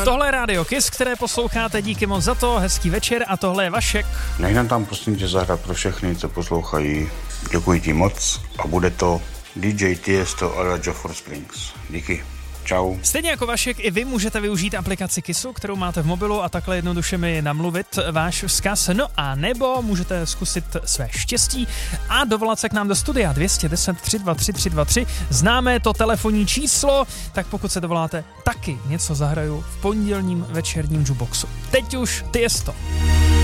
Tohle je Rádio Kiss, které posloucháte, díky moc za to, hezký večer a tohle je Vašek. Nech nám tam prosím tě zahrát pro všechny, co poslouchají. Děkuji ti moc a bude to DJ Tiesto a Joe for Springs. Díky. Čau. Stejně jako Vašek, i vy můžete využít aplikaci Kissu, kterou máte v mobilu a takhle jednoduše mi namluvit váš vzkaz. No a nebo můžete zkusit své štěstí a dovolat se k nám do studia 210 323 323. Známe to telefonní číslo, tak pokud se dovoláte, taky něco zahraju v pondělním večerním jukeboxu. Teď už Tiesto.